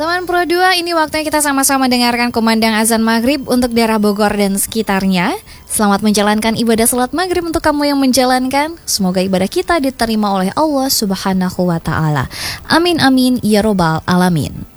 Teman Pro 2, ini waktunya kita sama-sama dengarkan kumandang azan maghrib untuk daerah Bogor dan sekitarnya. Selamat menjalankan ibadah salat maghrib untuk kamu yang menjalankan. Semoga ibadah kita diterima oleh Allah Subhanahu wa Ta'ala. Amin amin ya robbal alamin.